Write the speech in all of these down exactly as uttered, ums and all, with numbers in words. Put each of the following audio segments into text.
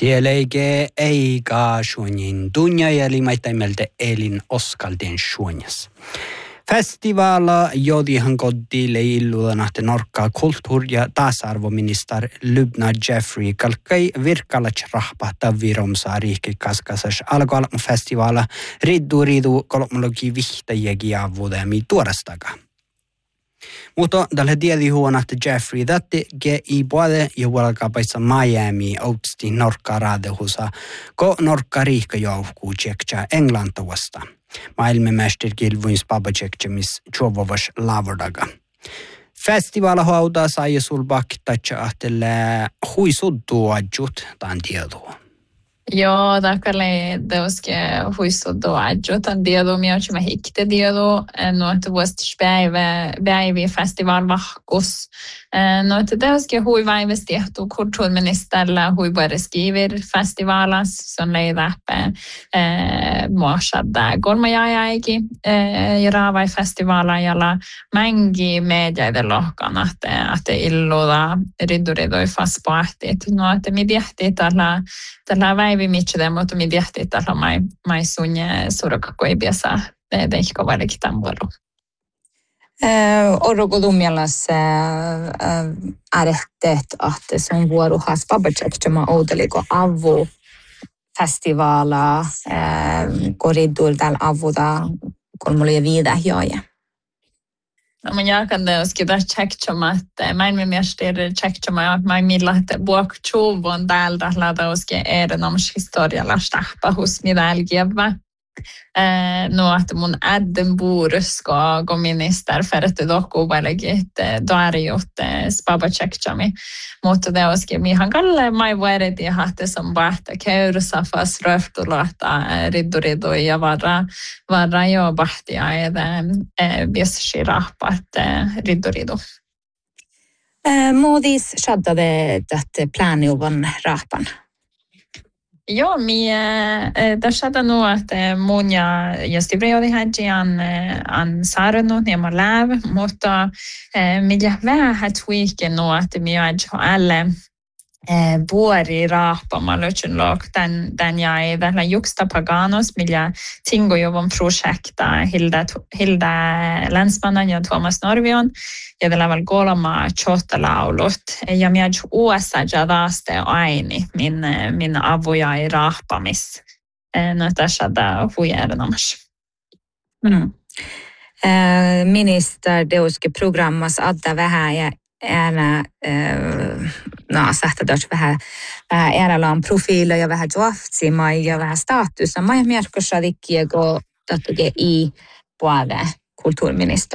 Tieleike eikä suonin tunja ja limaitaimelta elin oskalten suonjas. Festivala jodihan kodille illudanahte norkkaa kulttuur- ja tasa-arvominister Lubna Jeffrey kalkai virkalach rahpahta viromsaa riikkikaskasas alkoal festivala riddu ridu kolmologi vihtäjäkin avuudemi tuorastaga. Mutta tällä tiedi huonatta Jeffrey datti ge i puolelle ja huolkapaissa Miami outsti norkkaa raadehusa, ko norkkaa riikka jouhkuu tjekkää Englantavasta. Maailmanmäster kilvuins babacekcemis tjovovas lavordaga. Festivala hauda sai sulbaktatja ahtelle huisuddu adjut tämän tiedua. Joo, takale deuske huisuddu adjut tämän tiedua. Minä olen hikte tiedua. No, että vuostis päivä, päivi festival vahkus. No, että deuske hui väiväs tehty kulttuurministerillä hui bare skriver festivalas. Se on leidappe muosadda kolmajajaikin. Ja raavai festivala, jolla mängi mediaiden lohkan, että, että illuda ridduridoi faspaahti. No, että me tehtiin tällä, tällä väivi mitchede, mutta me tehtiin tällä mai, mai sunje surukakko ei piässä teikko valitkin tämän vuoron. Orrokodun mielessä ääretteet, että sun vuoruhas babacekcema oudeliko avu festivala, koridul täällä avuda kolmulia viidä joja. No, men jag kan det skida checkchama att mein med mer städer checkchama att mein milla att bok chuvon där där lada oske är det namns historia la stappa hos midalgeva. Eh no att mun adden bor ska gå minister för att dock obeläget då är ju att spaba checkchami mot det oske mi han kalle mai vuodet ja hatte som bahta keursa fast röftulata riddurido ja varra varra jo bahti aida biessi rahpat riddurido. Modis shaddade det planiuvan rahpan. Joo, minä tässä nu että mun ja ja Stibriodi hänji an an saarnut ja mä läv, mutta minä vähän tweaken nu että minä alle buori rahpama lötchen lok den den jag är där juxta paganos minä tingo jovan projekta Hilda Hilda Länsmannen ja Thomas Norvion ja tällä väl kolma chottalaulut ja minä uassa jadaste aini min min avuja i rahpamis no tässä da hujernamas. Mm. Minister Deuski programmas adda vähän ja ääna no sähtädös vähän vähän äärälaan profiila ja vähän joaftsima ja vähän statusa. Mä märkössä dikkiä go tattuge i puolelle kulttuurminister.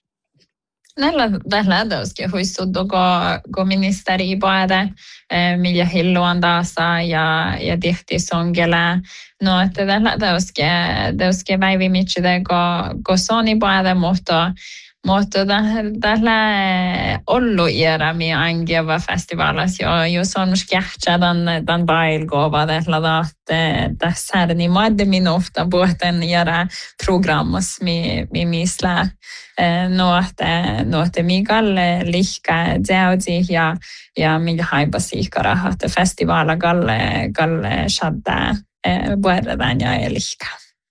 Näillä tällä deuske huissuddu go go ministeri puolelle millä hilluan taasa ja ja tehti songela. No että tällä deuske deuske päivi mitchide go go soni puolelle mutta Mutta tällä ollu iära mi angeva festivalas jo jo on sketcha dan dan bailgova tällä daatte tässä är ni madde min ofta båten iära programmas mi mi misla no että no että migalle lihka jaudi ja ja mi haibasiikara että festivala galle galle shadda buerdan ja lihka.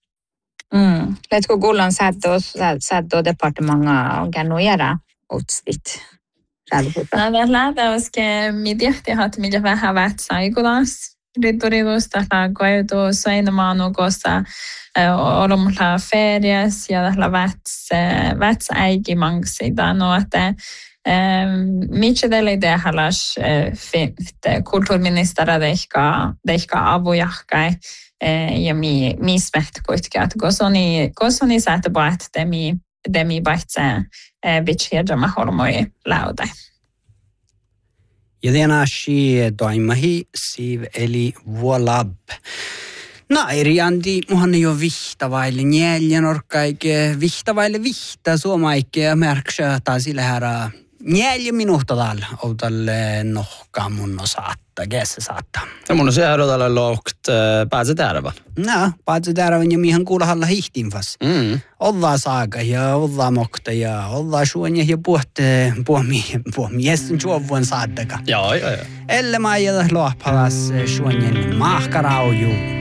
Mm. Letko kullan sättos sätto departemanga organiera utstit. No tällä täuske midjahti hat midja vähän vätsaikulas. Ridduridusta la koitu soinamaanu kossa olomla ferias ja tällä väts vätsäiki mangsida no että Mitkä teille tehdälas kulttuurministeri tehkä tehkä avujahkai ja mi mismet kuitenkin että kosoni kosoni saattaa päättää mi demi päättää bitchia mä holmoi lauta. Ja tenashi toimahi siv eli vuolab. Nairiandi muhan jo vihtavaille neljän orkkaike vihtavaille vihta suomaikke ja märksä taas ilhärä Neljä minuutta täällä on tälle nohkaa mun saattaa, kässä saattaa. Ja mun on se här tällä loukt pääse tärvän. No, pääse tärvän ja mihän kuulahalla hihtinfas. Mm. Ollaan saaka ja ollaan mokta ja ollaan suonia ja puhutte puomi, puomi jäsen juovuan saattaka. Joo, joo, joo. Elle mä ajata lohpalas suonien mahkarauju.